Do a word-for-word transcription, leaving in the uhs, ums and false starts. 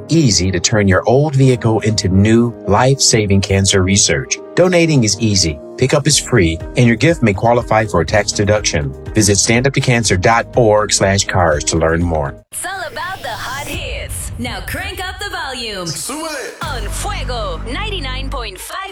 easy to turn your old vehicle into new, life-saving cancer research. Donating is easy, pickup is free, and your gift may qualify for a tax deduction. Visit standuptocancer.org slash cars to learn more. It's all about the hot hits. Now crank up the volume Súbele. on Fuego ninety-nine point five